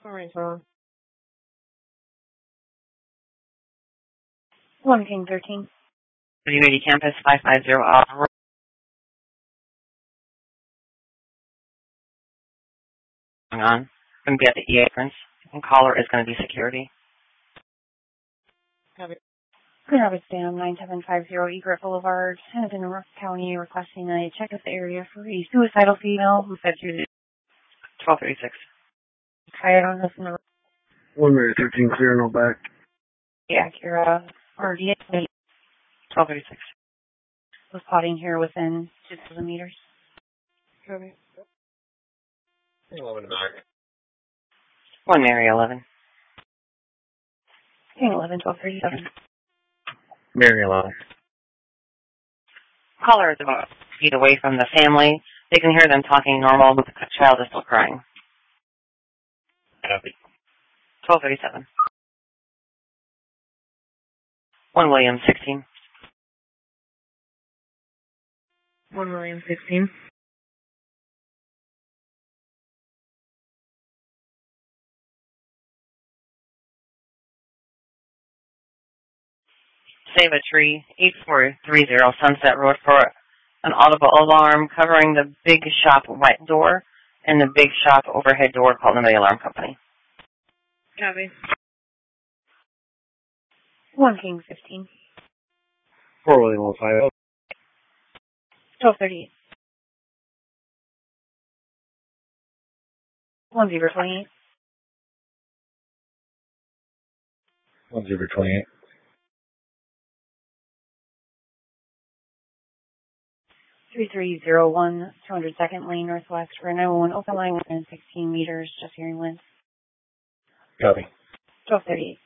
Orange Road. 1 King 13. Unity Campus 550 Alpha. Going on. Going to be at the EA entrance, and caller is going to be security. Copy. Grand Rapids Dam 9750 Egret Boulevard, Hennepin County, requesting a check of the area for a suicidal female who fed through the 1236. tired on this number. 1 Mary 13 clear, no back. Acura RDA 1236. was plotting here within 2,000 meters. Copy. 11 back. 1 Mary 11. King 11, 1237. Mary 11. Caller is about feet away from the family. They can hear them talking normal, but the child is still crying. Copy. 1237. 1 William 16. 1 William 16. Save a Tree 8430 Sunset Road for an audible alarm covering the big shop wet door and the big shop overhead door called the Alarm Company. Copy. 1 King 15. 4 William 150. 1238. 1 Zebra 28. 1 Zebra 28. 3301, 202nd Lane Northwest for 911 open line within 16 meters, just hearing winds. Copy. 1238.